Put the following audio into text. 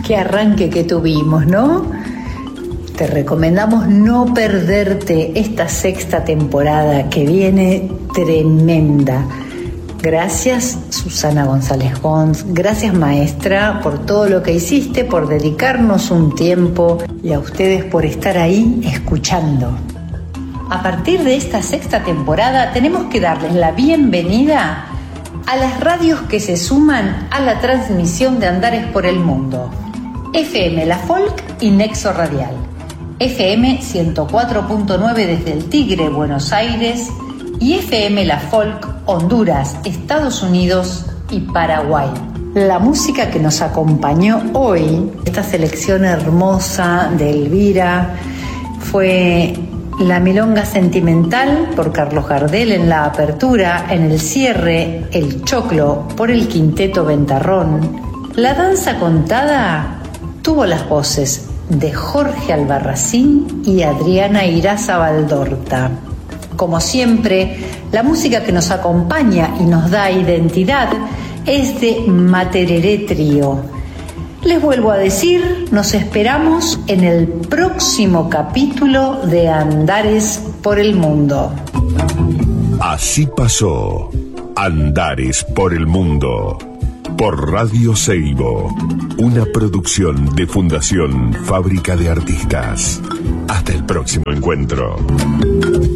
Qué arranque que tuvimos, ¿no? Te recomendamos no perderte esta sexta temporada que viene tremenda. Gracias, Susana González Gons. Gracias, maestra, por todo lo que hiciste, por dedicarnos un tiempo y a ustedes por estar ahí escuchando. A partir de esta sexta temporada tenemos que darles la bienvenida a las radios que se suman a la transmisión de Andares por el Mundo. FM La Folk y Nexo Radial. FM 104.9 desde el Tigre, Buenos Aires, y FM La Folk, Honduras, Estados Unidos y Paraguay. La música que nos acompañó hoy, esta selección hermosa de Elvira, fue La Milonga Sentimental por Carlos Gardel en la apertura, en el cierre El Choclo por el Quinteto Ventarrón. La danza contada tuvo las voces de Jorge Albarracín y Adriana Iraza Valdorta. Como siempre, la música que nos acompaña y nos da identidad es de Matereré Trío. Les vuelvo a decir, nos esperamos en el próximo capítulo de Andares por el Mundo. Así pasó Andares por el Mundo por Radio Seibo, una producción de Fundación Fábrica de Artistas. Hasta el próximo encuentro.